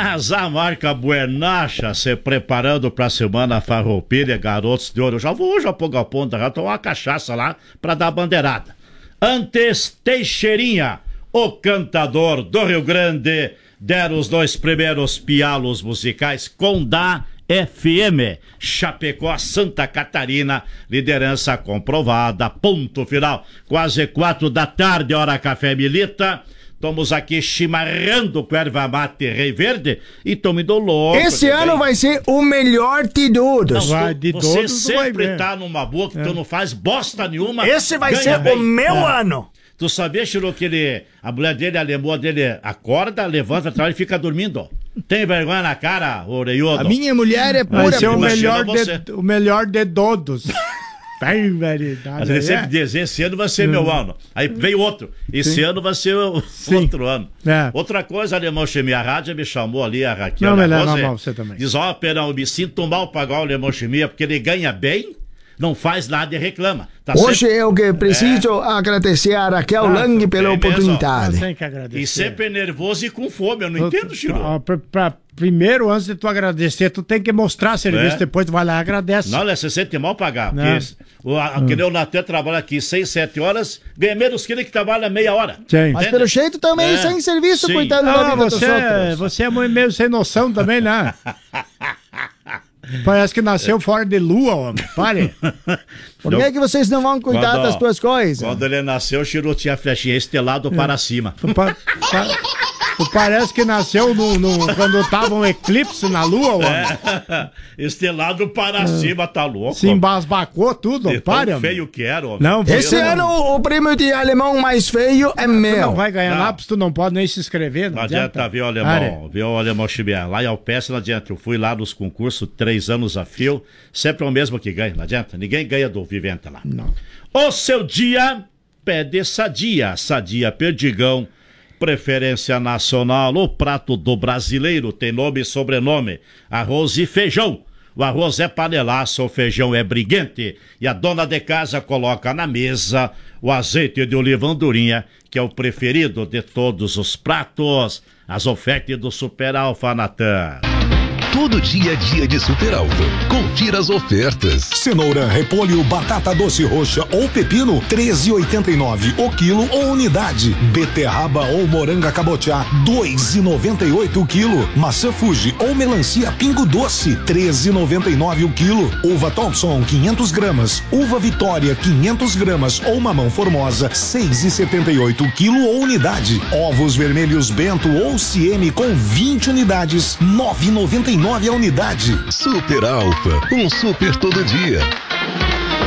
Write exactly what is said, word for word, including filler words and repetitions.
Mas a marca Buenacha se preparando pra semana farroupilha, garotos de ouro. Eu já vou hoje a Ponga Ponta, já tomar uma cachaça lá pra dar bandeirada. Antes, Teixeirinha, o cantador do Rio Grande, deram os dois primeiros pialos musicais com da F M. Chapecó, Santa Catarina, liderança comprovada, ponto final. Quase quatro da tarde, hora café milita. Estamos aqui chimarrando com erva mate Rei Verde e tô me dando louco. Esse ano bem. Vai ser o melhor de todos. Não, vai, tu, de você todos sempre tá numa boa que é. tu não faz bosta nenhuma. Esse vai ser bem. o meu é. ano. Tu sabia, Chiru, que ele, a mulher dele, a lemoa dele, acorda, levanta, trabalha e fica dormindo. Tem vergonha na cara, oreiudo? A minha mulher é pura. Vai ser o melhor, de, o melhor de todos. Bem, Mas ele sempre diz, esse ano vai ser meu ano. Aí veio outro, esse Sim. ano vai ser o Sim. outro ano. É. Outra coisa, Alemão Chimia, a rádio me chamou ali, a Raquel. Não, melhor, não, não, você também. Diz, ó, oh, Perão, eu me sinto mal pagar o Alemão Chimia, porque ele ganha bem, não faz nada e reclama. Tá Hoje sempre... eu que preciso é. agradecer a Raquel ah, Lang pela oportunidade. E sempre nervoso e com fome, eu não eu, entendo, Chiru. Pra, pra, primeiro, antes de tu agradecer, tu tem que mostrar serviço, é. depois tu vai lá e agradece. Não, né, você sente mal pagar. O, a, hum. Que nem o Natan trabalha aqui seis, sete horas, ganha menos que ele que trabalha meia hora. Sim. Mas pelo jeito também é. sem serviço, Sim. coitado da vida dos outros. Você é meio sem noção também, né? Parece que nasceu fora de lua, homem. Pare. Por que, é que vocês não vão cuidar quando, das tuas coisas? Quando ele nasceu, o Chiru tinha a flechinha estelado é. para cima. Pa, pa, parece que nasceu no, no, quando tava um eclipse na lua, homem. É. Estelado para é. cima, tá louco. Se embasbacou tudo, de pare, tão feio que era, homem. Não, Esse não. ano o prêmio de alemão mais feio é meu. Tu não vai ganhar lá, porque tu não pode nem se inscrever. Não, não adianta, adianta ver o alemão, ver o alemão Chibiar. Lá em Alpes não adianta. Eu fui lá nos concursos três anos a fio, sempre é o mesmo que ganha, não adianta. Ninguém ganha do Viventa lá. Não. O seu dia pede Sadia, Sadia Perdigão, preferência nacional, o prato do brasileiro tem nome e sobrenome, arroz e feijão. O arroz é panelaço, o feijão é briguente e a dona de casa coloca na mesa o azeite de oliva andorinha, que é o preferido de todos os pratos. As ofertas do Super Alfa Natan. Todo dia é dia de Super Alfa. Confira as ofertas. Cenoura, repolho, batata doce roxa ou pepino, treze e oitenta e nove o quilo ou unidade. Beterraba ou moranga cabotiá, dois e noventa e oito o quilo. Maçã Fuji ou melancia pingo doce, treze e noventa e nove o quilo. Uva Thompson, quinhentas gramas. Uva Vitória, quinhentas gramas ou mamão formosa, seis e setenta e oito o quilo ou unidade. Ovos vermelhos Bento ou C M com vinte unidades, nove e noventa e nove a unidade. Super Alfa, um super todo dia.